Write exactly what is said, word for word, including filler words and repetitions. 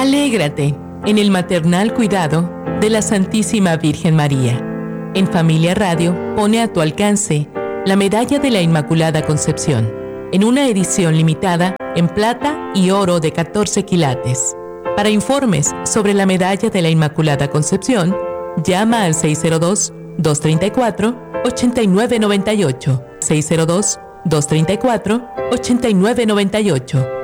Alégrate en el maternal cuidado de la Santísima Virgen María. En Familia Radio pone a tu alcance la Medalla de la Inmaculada Concepción, en una edición limitada en plata y oro de catorce quilates. Para informes sobre la Medalla de la Inmaculada Concepción, llama al seis cero dos, dos tres cuatro, ocho nueve nueve ocho, seis cero dos, dos tres cuatro, ocho nueve nueve ocho.